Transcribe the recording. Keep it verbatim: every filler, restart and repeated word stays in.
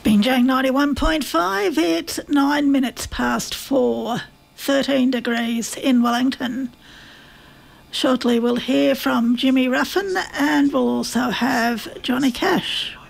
Binjang ninety-one point five, it's nine minutes past four, thirteen degrees in Wellington. Shortly we'll hear from Jimmy Ruffin and we'll also have Johnny Cash.